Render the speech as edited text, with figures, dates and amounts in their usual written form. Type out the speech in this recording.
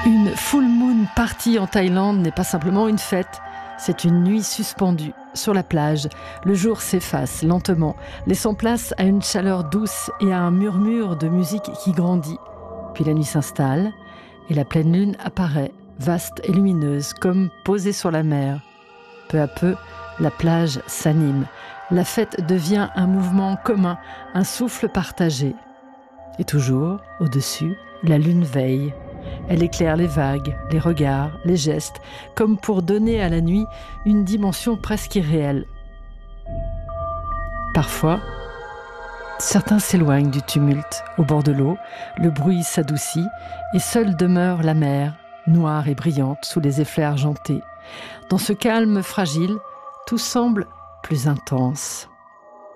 Une full moon party en Thaïlande n'est pas simplement une fête, c'est une nuit suspendue sur la plage. Le jour s'efface lentement, laissant place à une chaleur douce et à un murmure de musique qui grandit. Puis la nuit s'installe et la pleine lune apparaît, vaste et lumineuse, comme posée sur la mer. Peu à peu, la plage s'anime. La fête devient un mouvement commun, un souffle partagé. Et toujours, au-dessus, la lune veille. Elle éclaire les vagues, les regards, les gestes, comme pour donner à la nuit une dimension presque irréelle. Parfois, certains s'éloignent du tumulte. Au bord de l'eau, le bruit s'adoucit et seule demeure la mer, noire et brillante sous les effets argentés. Dans ce calme fragile, tout semble plus intense.